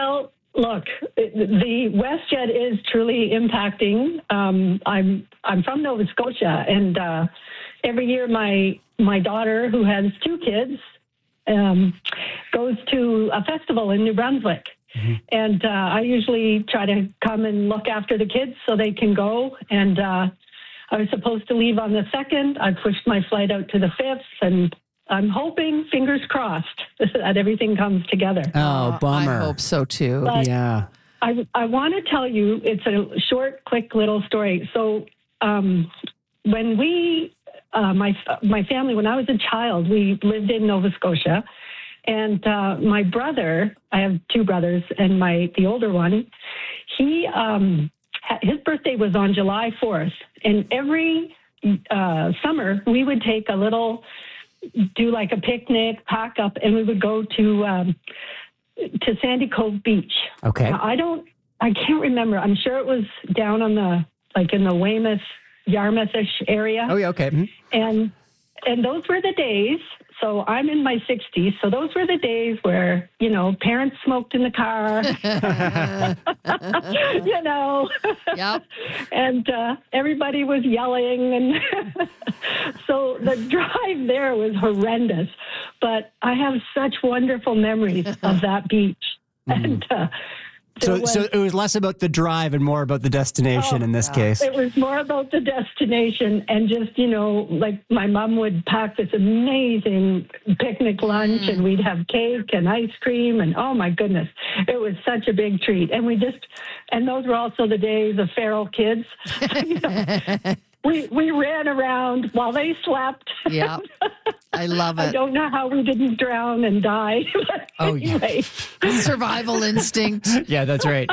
Well, look, the WestJet is truly impacting. I'm from Nova Scotia, and every year my daughter, who has 2 kids, goes to a festival in New Brunswick. Mm-hmm. And I usually try to come and look after the kids so they can go. And I was supposed to leave on the 2nd. I pushed my flight out to the 5th, and I'm hoping, fingers crossed, that everything comes together. Oh, bummer. I hope so, too. But yeah. I want to tell you, it's a short, quick little story. So when we, my family, when I was a child, we lived in Nova Scotia. And my brother, I have 2 brothers, and the older one, his birthday was on July 4th. And every summer, we would take do like a picnic, pack up, and we would go to Sandy Cove Beach. Okay. Now, I can't remember. I'm sure it was down on in the Weymouth, Yarmouth-ish area. Oh, yeah, okay. Mm-hmm. And those were the days. So I'm in my 60s. So those were the days where, parents smoked in the car, Yep. And everybody was yelling. And so the drive there was horrendous. But I have such wonderful memories of that beach. And So it was less about the drive and more about the destination in this case. It was more about the destination, and just, like my mom would pack this amazing picnic lunch, and we'd have cake and ice cream, and oh my goodness, it was such a big treat. And and those were also the days of feral kids. We ran around while they slept. Yeah, I love it. I don't know how we didn't drown and die. Oh, anyway. Survival instinct. Yeah, that's right.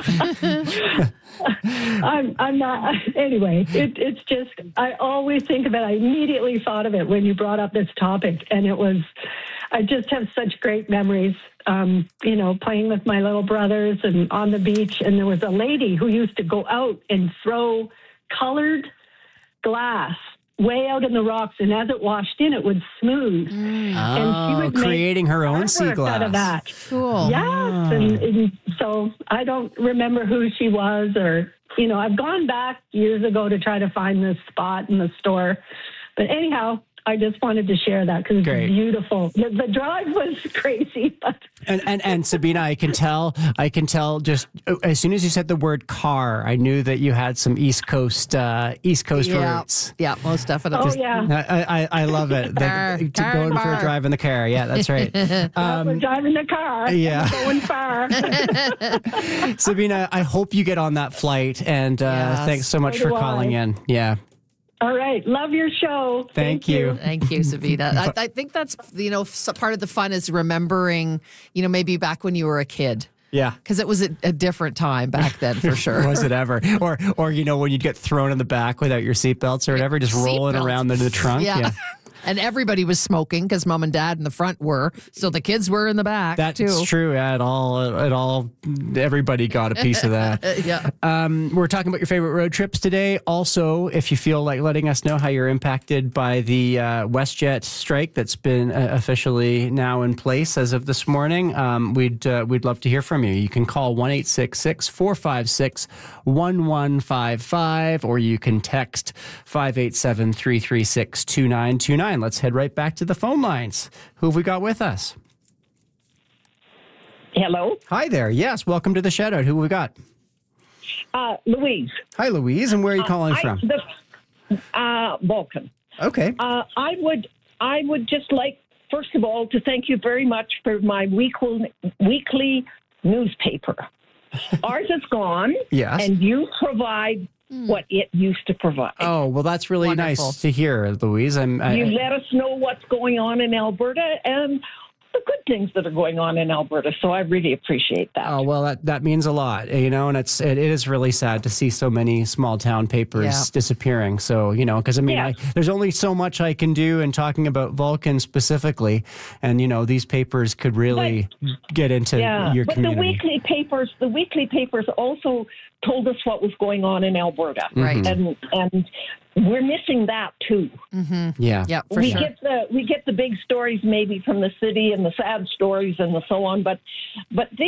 I'm not. Anyway, it's just, I always think of it. I immediately thought of it when you brought up this topic, and I just have such great memories. Playing with my little brothers and on the beach, and there was a lady who used to go out and throw colored glass way out in the rocks, and as it washed in, it would smooth. And she would creating her own sea glass out of that. Cool. Yes, and so I don't remember who she was, or I've gone back years ago to try to find this spot in the store, but anyhow, I just wanted to share that because it's beautiful. The drive was crazy, but and Sabina, I can tell just as soon as you said the word car, I knew that you had some East Coast roots. Yeah, most definitely. Oh yeah, I love it. Going for a drive in the car. Yeah, that's right. We're driving the car. Yeah, going far. Sabina, I hope you get on that flight, and thanks so much for calling in. Yeah. All right. Love your show. Thank you. Thank you, Sabina. I think that's, part of the fun is remembering, maybe back when you were a kid. Yeah. Because it was a different time back then, for sure. Was it ever? Or when you'd get thrown in the back without your seatbelts or whatever, just rolling around in the trunk. Yeah. And everybody was smoking because mom and dad in the front were, so the kids were in the back. That's true. Yeah, everybody got a piece of that. Yeah. We're talking about your favorite road trips today. Also, if you feel like letting us know how you're impacted by the WestJet strike that's been officially now in place as of this morning, we'd love to hear from you. You can call 1-866-456-1155, or you can text 587-336-2929. Let's head right back to the phone lines. Who have we got with us? Hello. Hi there. Yes, welcome to the Shoutout. Who have we got? Louise. Hi, Louise. And where are you calling from? Vulcan. Okay. I would just like, first of all, to thank you very much for my weekly newspaper. Ours is gone. Yes. And you provide what it used to provide. Oh, well, that's really nice to hear, Louise. You let us know what's going on in Alberta and the good things that are going on in Alberta. So I really appreciate that. Oh, well, that means a lot, and it is really sad to see so many small town papers disappearing. So, because there's only so much I can do in talking about Vulcan specifically. And, these papers could really get into your community. The weekly papers also told us what was going on in Alberta. Right. And we're missing that too. Mm-hmm. Yeah. Yeah, we get the big stories maybe from the city and the sad stories and the so on, but